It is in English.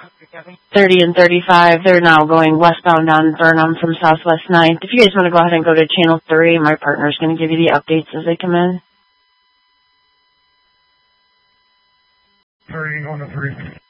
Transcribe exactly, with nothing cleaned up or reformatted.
thirty and thirty-five. They're now going westbound on Burnham from Southwest ninth. If you guys want to go ahead and go to Channel three, my partner's going to give you the updates as they come in. thirty, going to three.